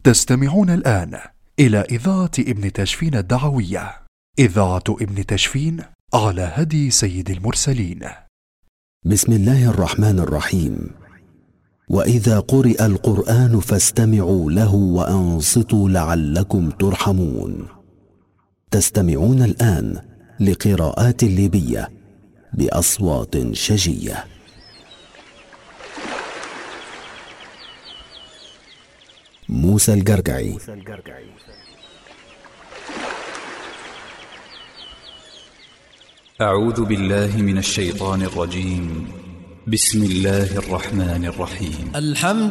تستمعون الآن إلى إذاعة ابن تشفين الدعوية، إذاعة ابن تشفين على هدي سيد المرسلين. بسم الله الرحمن الرحيم. وإذا قرئ القرآن فاستمعوا له وأنصتوا لعلكم ترحمون. تستمعون الآن لقراءات الليبية بأصوات شجية. موسى الجرجعي. أعوذ بالله من الشيطان الرجيم. بسم الله الرحمن الرحيم. الحمد